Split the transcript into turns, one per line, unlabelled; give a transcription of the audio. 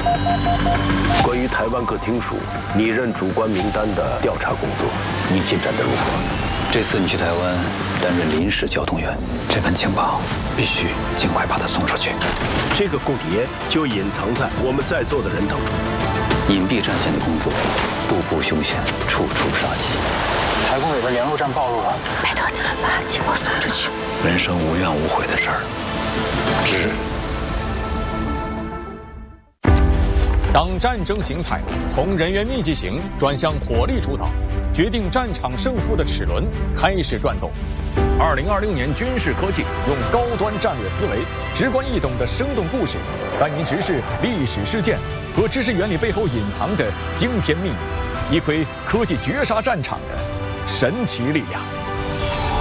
关于台湾各厅属拟任主官名单的调查工作，你进展得如何？
这次你去台湾担任临时交通员，这份情报必须尽快把它送出去。
这个凤蝶就隐藏在我们在座的人当中。
隐蔽战线的工作，步步凶险，处处杀机。
台工委的联络站暴露了，
拜托你们把情报送出去。
人生无怨无悔的事儿，是。
当战争形态从人员密集型转向火力主导，决定战场胜负的齿轮开始转动。2026年军事科技用高端战略思维、直观易懂的生动故事，带您直视历史事件和知识原理背后隐藏的惊天秘密，一窥科技绝杀战场的神奇力量。